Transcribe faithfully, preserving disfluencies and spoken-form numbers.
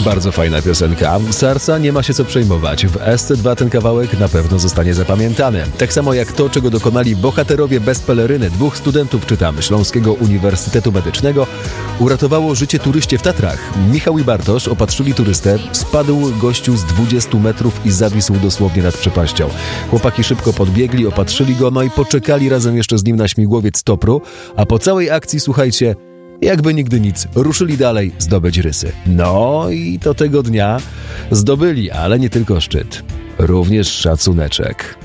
Bardzo fajna piosenka. Sarsa, nie ma się co przejmować. W S C dwa ten kawałek na pewno zostanie zapamiętany. Tak samo jak to, czego dokonali bohaterowie bez peleryny. Dwóch studentów, czytam, Śląskiego Uniwersytetu Medycznego uratowało życie turyście w Tatrach. Michał i Bartosz opatrzyli turystę. Spadł gościu z dwudziestu metrów i zawisł dosłownie nad przepaścią. Chłopaki szybko podbiegli, opatrzyli go, no i poczekali razem jeszcze z nim na śmigłowiec Topru, a po całej akcji, słuchajcie, jakby nigdy nic, ruszyli dalej zdobyć rysy. No i to tego dnia zdobyli, ale nie tylko szczyt, również szacuneczek.